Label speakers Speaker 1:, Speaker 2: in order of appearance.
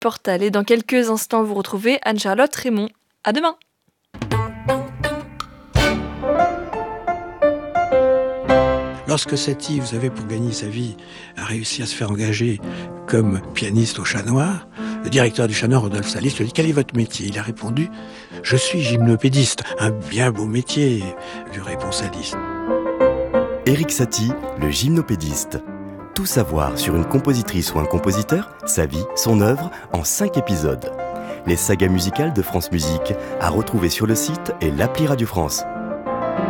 Speaker 1: Portal. Et dans quelques instants, vous retrouvez Anne-Charlotte Raymond. À demain!
Speaker 2: Lorsque Satie, vous savez, pour gagner sa vie, a réussi à se faire engager comme pianiste au Chat Noir, le directeur du Chat Noir, Rodolphe Salis, lui a dit « Quel est votre métier ?» Il a répondu « Je suis gymnopédiste, un bien beau métier », lui répond Salis.
Speaker 3: Erik Satie, le gymnopédiste. Tout savoir sur une compositrice ou un compositeur, sa vie, son œuvre, en 5 épisodes. Les sagas musicales de France Musique à retrouver sur le site et l'appli Radio France.